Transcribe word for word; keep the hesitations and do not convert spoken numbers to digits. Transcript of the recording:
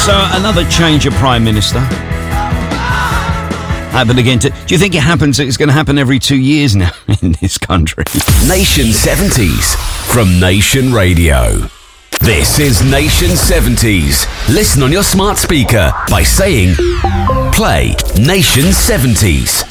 So, another change of Prime Minister. Happened again. To, do you think it happens? It's going to happen every two years now in this country. Nation seventies from Nation Radio. This is Nation seventies. Listen on your smart speaker by saying, play Nation seventies.